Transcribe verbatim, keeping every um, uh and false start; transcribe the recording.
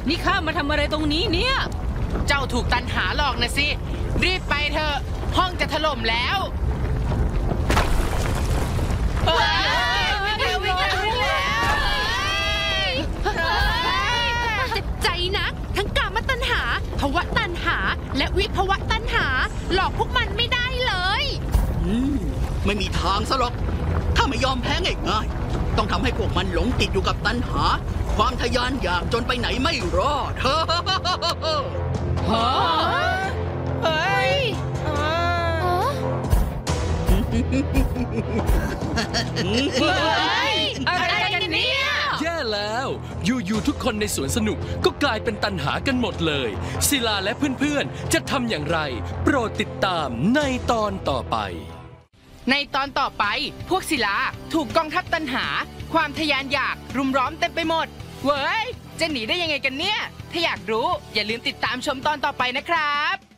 นี่ข้ามาทำอะไรตรงนี้เนี่ยเจ้าถูกตันหาหลอกนะสิรีบไปเถอะห้องจะถล่มแล้วเจ็บใจนะทั้งกามตัณหาภวตัณหาและวิภวตัณหาหลอกพวกมันไม่ได้เลยอืมไม่มีทางซะหรอกถ้าไม่ยอมแพ้ง่ายๆต้องทำให้พวกมันหลงติดอยู่กับตัณหาความทะยานอยากจนไปไหนไม่รอดเฮ้เฮ้ยอะไรกันเนี่ยแย่แล้วอยู่ๆทุกคนในสวนสนุกก็กลายเป็นตัณหากันหมดเลยศิลาและเพื่อนๆจะทำอย่างไรโปรดติดตามในตอนต่อไปในตอนต่อไปพวกศิลาถูกกองทัพตัณหาความทะยานอยากรุมล้อมเต็มไปหมดเว้ยจะหนีได้ยังไงกันเนี่ยถ้าอยากรู้อย่าลืมติดตามชมตอนต่อไปนะครับ